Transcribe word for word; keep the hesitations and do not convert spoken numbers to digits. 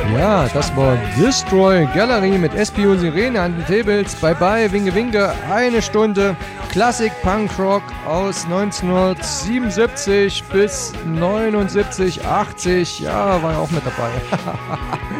Ja, das war Destroy Gallery mit S P und Sirene an den Tables. Bye bye, Winke Winke. Eine Stunde Klassik Punk Rock aus neunzehnhundertsiebenundsiebzig bis neunundsiebzig, achtzig. Ja, war ja auch mit dabei.